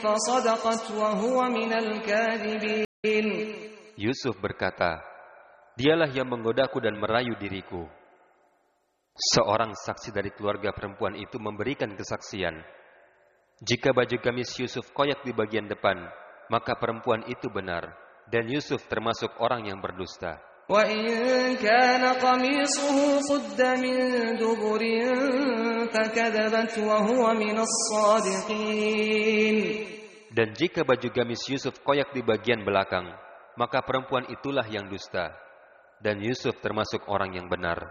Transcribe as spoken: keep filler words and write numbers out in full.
فصدقت وهو من الكاذبين. Yusuf berkata, dialah yang menggodaku dan merayu diriku. Seorang saksi dari keluarga perempuan itu memberikan kesaksian. Jika baju gamis Yusuf koyak di bagian depan, maka perempuan itu benar, dan Yusuf termasuk orang yang berdusta. وَإِنْ كَانَ قَمِيصُهُ قُدَّ مِنْ دُبُرٍ فَكَذَبَتْ وَهُوَ مِنَ الصَّادِقِينَ. Dan jika baju gamis Yusuf koyak di bagian belakang, maka perempuan itulah yang dusta, dan Yusuf termasuk orang yang benar.